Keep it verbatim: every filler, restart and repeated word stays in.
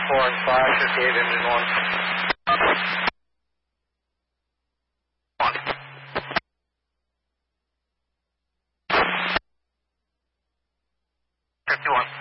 four and five, fifty-eight, engine one. One. fifty-one.